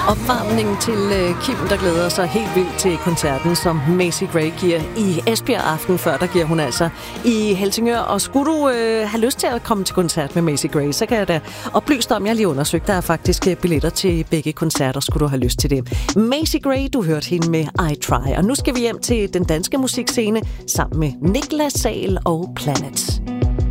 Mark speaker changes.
Speaker 1: Opvarmningen til Kim, der glæder sig helt vildt til koncerten, som Macy Gray giver i Esbjerg aften, før der giver hun altså i Helsingør. Og skulle du have lyst til at komme til koncert med Macy Gray, så kan jeg da oplyse dig om, jeg lige undersøgt. Der er faktisk billetter til begge koncerter, skulle du have lyst til det. Macy Gray, du hørte hende med I Try. Og nu skal vi hjem til den danske musikscene sammen med Niklas Sahl og Planet.